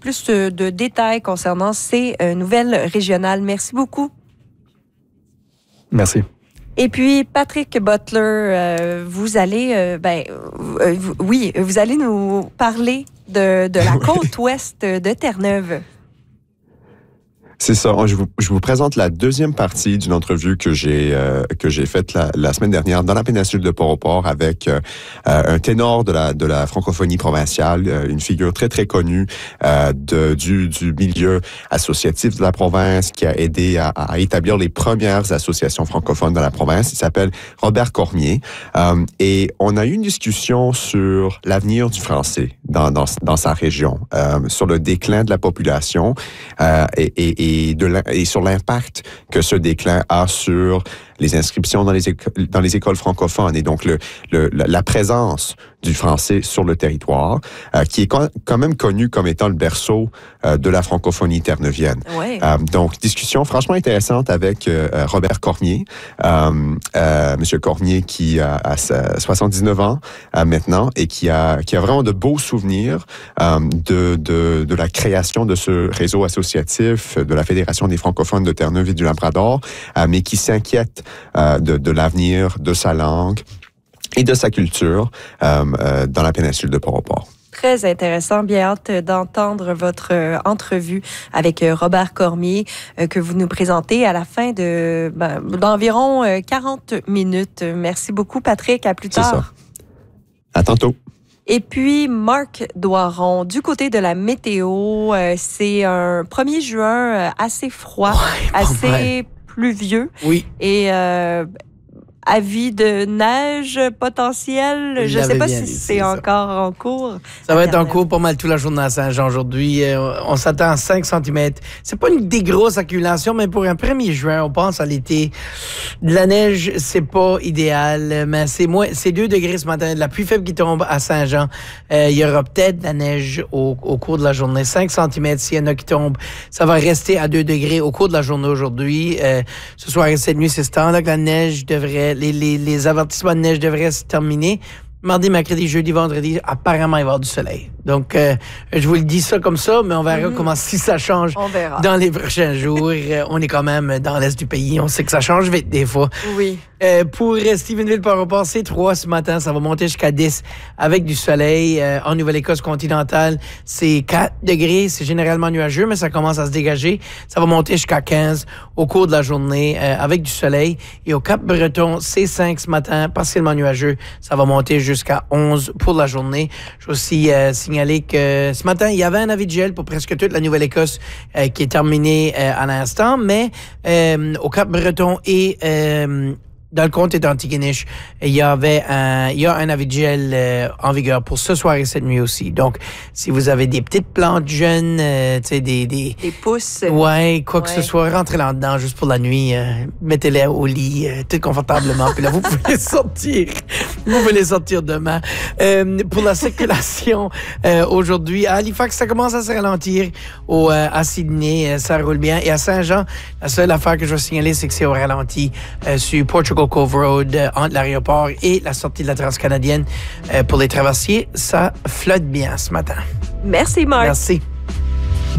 plus de détails concernant ces nouvelles régionales. Merci beaucoup. Merci. Et puis, Patrick Butler, vous allez, vous allez nous parler de la côte ouest de Terre-Neuve. C'est ça. Je vous présente la deuxième partie d'une entrevue que j'ai faite la semaine dernière dans la péninsule de Port-au-Port avec un ténor de la francophonie provinciale, une figure très très connue du milieu associatif de la province qui a aidé à établir les premières associations francophones dans la province. Il s'appelle Robert Cormier. Et on a eu une discussion sur l'avenir du français dans sa région, sur le déclin de la population et sur l'impact que ce déclin a sur les inscriptions dans les écoles francophones et donc la présence du français sur le territoire, qui est quand même connu comme étant le berceau de la francophonie terre-neuvienne. Ouais. Donc, discussion franchement intéressante avec Robert Cormier. Monsieur Cormier qui a 79 ans maintenant et qui a vraiment de beaux souvenirs de la création de ce réseau associatif de la Fédération des francophones de Terre-Neuve et du Labrador, mais qui s'inquiète de l'avenir de sa langue et de sa culture dans la péninsule de Port-au-Port. Très intéressant. Bien hâte d'entendre votre entrevue avec Robert Cormier que vous nous présentez à la fin d'environ 40 minutes. Merci beaucoup, Patrick. À plus tard. C'est ça. À tantôt. Et puis, Marc Doiron, du côté de la météo, c'est un 1er juin assez froid, assez pluvieux. Oui. Et avis de neige potentielle. Je ne sais pas si c'est encore en cours. Ça va être en cours pas mal toute la journée à Saint-Jean aujourd'hui. On s'attend à 5 cm. C'est pas une des grosses accumulations, mais pour un 1er juin, on pense à l'été. De la neige, c'est pas idéal, mais c'est 2 degrés ce matin. De la pluie faible qui tombe à Saint-Jean. Il y aura peut-être de la neige au cours de la journée. 5 cm s'il y en a qui tombent. Ça va rester à 2 degrés au cours de la journée aujourd'hui. Ce soir et cette nuit, c'est ce temps-là que la neige devrait... Les avertissements de neige devraient se terminer. Mardi, mercredi, jeudi, vendredi, apparemment, il va y avoir du soleil. Donc, je vous le dis ça comme ça, mais on verra comment si ça change dans les prochains jours. On est quand même dans l'est du pays. On sait que ça change vite des fois. Oui. Pour Stephenville par rapport, c'est 3 ce matin. Ça va monter jusqu'à 10 avec du soleil. En Nouvelle-Écosse continentale, c'est 4 degrés. C'est généralement nuageux, mais ça commence à se dégager. Ça va monter jusqu'à 15 au cours de la journée avec du soleil. Et au Cap-Breton, c'est 5 ce matin, partiellement nuageux. Ça va monter jusqu'à 11 pour la journée. Je vais aussi signaler que ce matin, il y avait un avis de gel pour presque toute la Nouvelle-Écosse qui est terminé à l'instant, mais au Cap-Breton et dans le comté d'Antigonish, il y a un avis de gel en vigueur pour ce soir et cette nuit aussi. Donc, si vous avez des petites plantes jeunes, tu sais, des pousses. Ouais, quoi que ce soit, rentrez là-dedans juste pour la nuit. Mettez-les au lit, tout confortablement. Puis là, vous pouvez les sortir. Vous pouvez les sortir demain. Pour la circulation, aujourd'hui, à Halifax, ça commence à se ralentir. À Sydney, ça roule bien. Et à Saint-Jean, la seule affaire que je vais signaler, c'est que c'est au ralenti sur Portugal Cove Road, entre l'aéroport et la sortie de la Transcanadienne. Pour les traversiers, ça flotte bien ce matin. Merci, Marc. Merci.